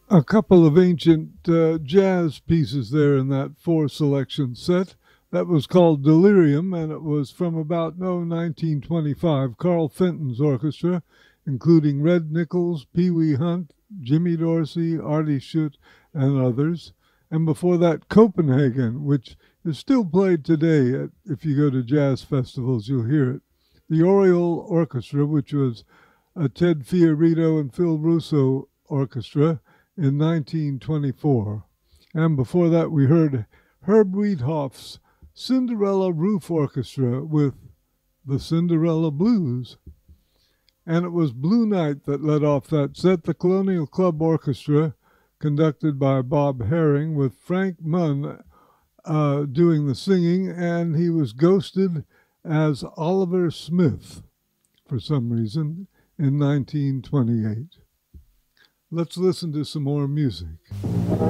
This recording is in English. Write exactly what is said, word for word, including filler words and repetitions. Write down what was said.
A couple of ancient uh, jazz pieces there in that four selection set. That was called Delirium, and it was from about no nineteen twenty-five. Carl Fenton's orchestra, including Red Nichols, Pee Wee Hunt, Jimmy Dorsey, Artie Schutt, and others. And before that, Copenhagen, which is still played today. At, if you go to jazz festivals, you'll hear it. The Oriole Orchestra, which was a Ted Fiorito and Phil Russo orchestra in nineteen twenty-four. And before that, we heard Herb Wiedhoff's Cinderella Roof Orchestra with the Cinderella Blues. And it was Blue Night that led off that set, the Colonial Club Orchestra, conducted by Bob Herring, with Frank Munn uh, doing the singing, and he was ghosted as Oliver Smith for some reason in nineteen twenty-eight. Let's listen to some more music.